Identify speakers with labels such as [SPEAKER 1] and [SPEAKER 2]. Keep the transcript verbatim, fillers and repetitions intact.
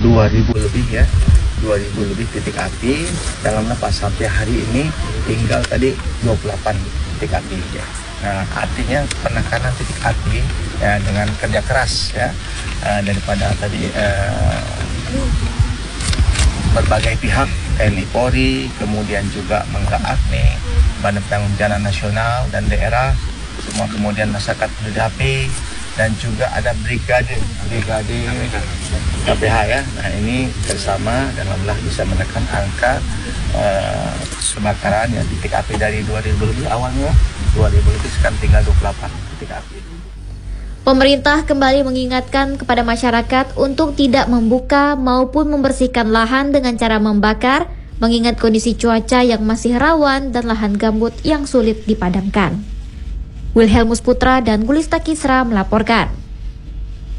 [SPEAKER 1] dua ribu lebih ya, dua ribu lebih titik api. Dalam pas sampai hari ini tinggal tadi dua puluh delapan titik api ya. Nah, artinya penekanan titik api ya dengan kerja keras ya uh, daripada tadi uh, berbagai pihak, T N I Polri, kemudian juga Mangga Agni, Badan Penanggulangan Bencana Nasional dan daerah, semua kemudian masyarakat peduli H P, dan juga ada brigade brigade K P H ya. Nah ini bersama dan alhamdulillah bisa menekan angka uh, kebakaran ya, titik api dari dua ribu lebih awalnya, dua ribu lebih sekarang tinggal dua puluh delapan titik api.
[SPEAKER 2] Pemerintah kembali mengingatkan kepada masyarakat untuk tidak membuka maupun membersihkan lahan dengan cara membakar, mengingat kondisi cuaca yang masih rawan dan lahan gambut yang sulit dipadamkan. Wilhelmus Putra dan Gulista Kisra melaporkan.